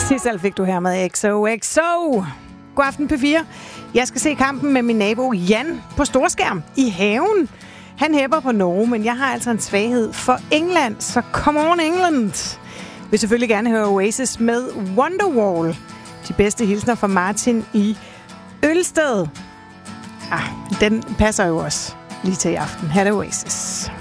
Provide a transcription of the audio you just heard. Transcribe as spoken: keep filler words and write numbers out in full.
Sissel fik du her med X O X O. God aften P fire. Jeg skal se kampen med min nabo Jan på storskærm i haven. Han hæpper på Norge, men jeg har altså en svaghed for England, så come on England. Jeg vil selvfølgelig gerne høre Oasis med Wonderwall. De bedste hilsner fra Martin i Ølsted. Ah, den passer jo også lige til i aften. Her er det Oasis.